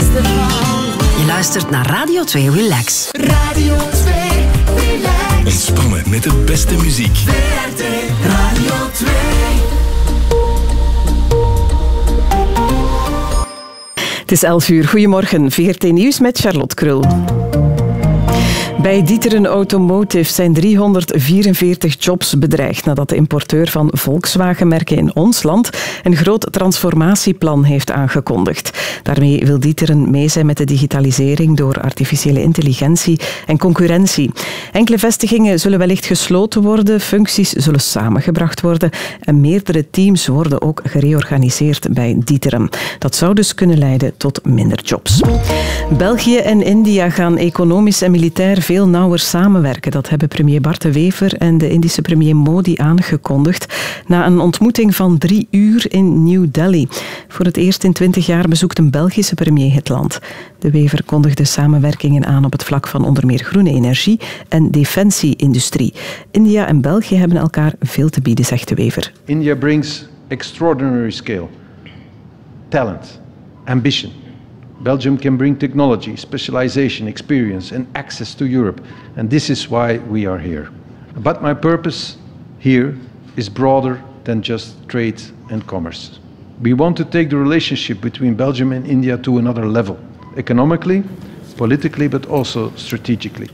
Je luistert naar Radio 2 Relax. Radio 2 Relax. Ontspannen met de beste muziek. VRT Radio 2. Het is 11 uur. Goedemorgen. VRT Nieuws met Charlotte Krul. Bij D'Ieteren Automotive zijn 344 jobs bedreigd nadat de importeur van Volkswagen-merken in ons land een groot transformatieplan heeft aangekondigd. Daarmee wil D'Ieteren mee zijn met de digitalisering door artificiële intelligentie en concurrentie. Enkele vestigingen zullen wellicht gesloten worden, functies zullen samengebracht worden en meerdere teams worden ook gereorganiseerd bij D'Ieteren. Dat zou dus kunnen leiden tot minder jobs. België en India gaan economisch en militair veel nauwer samenwerken. Dat hebben premier Bart de Wever en de Indische premier Modi aangekondigd na een ontmoeting van 3 uur in New Delhi. Voor het eerst in 20 jaar bezoekt een Belgische premier het land. De Wever kondigde samenwerkingen aan op het vlak van onder meer groene energie en defensie-industrie. India en België hebben elkaar veel te bieden, zegt de Wever. India brings extraordinary scale, talent, ambition. Belgium can bring technology, specialization, experience and access to Europe. And this is why we are here. But my purpose here is broader than just trade and commerce. We want to take the relationship between Belgium and India to another level. Economically, politically, but also strategically.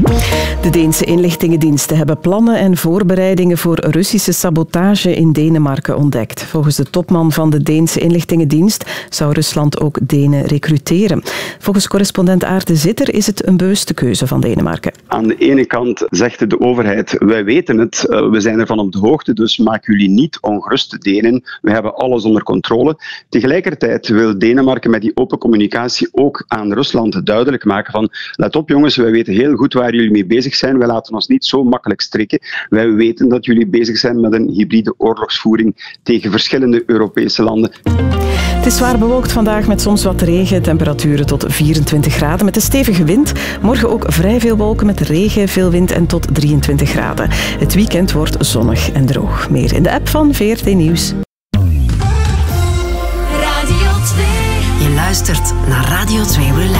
De Deense inlichtingendiensten hebben plannen en voorbereidingen voor Russische sabotage in Denemarken ontdekt. Volgens de topman van de Deense inlichtingendienst zou Rusland ook Denen recruteren. Volgens correspondent Aarte Zitter is het een bewuste keuze van Denemarken. Aan de ene kant zegt de overheid, wij weten het, we zijn ervan op de hoogte, dus maak jullie niet ongerust, Denen. We hebben alles onder controle. Tegelijkertijd wil Denemarken met die open communicatie ook aan Rusland duidelijk maken van, let op jongens, wij weten heel goed waar jullie mee bezig zijn. Wij laten ons niet zo makkelijk strikken. Wij weten dat jullie bezig zijn met een hybride oorlogsvoering tegen verschillende Europese landen. Het is zwaar bewolkt vandaag met soms wat regen. Temperaturen tot 24 graden met een stevige wind. Morgen ook vrij veel wolken met regen, veel wind en tot 23 graden. Het weekend wordt zonnig en droog. Meer in de app van VRT Nieuws. Radio 2. Je luistert naar Radio 2 Relax.